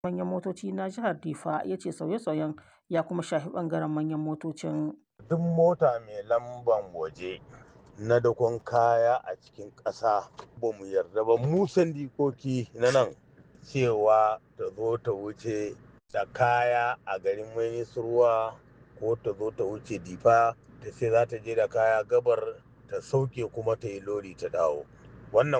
manyan motoci na jihar Difa ya ce sauye-sauyen ya kuma shafi ɓangaren manyan motocin. Duk mota mai lamban waje na dakon kaya a cikin ƙasa ba mu yarda ba mu sandikoki na nan cewa ta zo ta wuce da kaya a garin Minisruwa ko ta zo ta wuce Difa ta ce za ta je da kaya gabar ta sauke kuma ta yi lori ta dawo. Wannan